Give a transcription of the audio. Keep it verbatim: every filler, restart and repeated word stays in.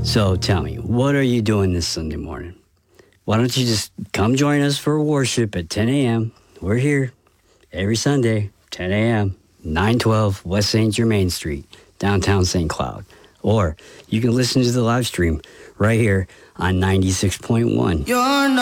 So tell me, what are you doing this Sunday morning? Why don't you just come join us for worship at ten a.m. We're here every Sunday, ten a.m., nine twelve West Saint Germain Street, downtown Saint Cloud. Or you can listen to the live stream right here on ninety-six point one. You're